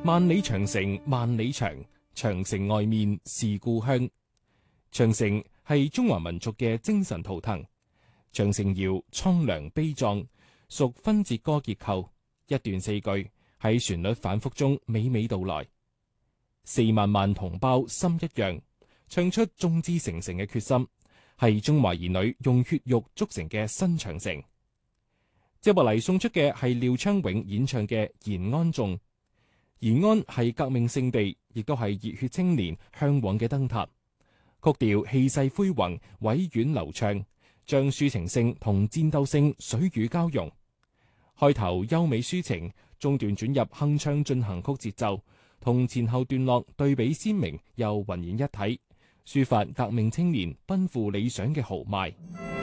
萬里長城萬里長，長城外面是故鄉。長城係中華民族嘅精神圖騰。長城謠蒼涼悲壯，屬分節歌結構，一段四句喺旋律反覆中娓娓道來。4萬萬同胞心一樣，唱出眾志成城嘅決心，係中華兒女用血肉築成嘅新長城。接落嚟送出嘅係廖昌永演唱嘅《延安頌》。延安係革命聖地，亦都係熱血青年向往嘅燈塔。曲調氣勢恢宏，委婉流暢，將抒情性同戰鬥性水乳交融。開頭優美抒情，中段轉入鏗鏘進行曲節奏，同前後段落對比鮮明又渾然一體，抒發革命青年奔赴理想嘅豪邁。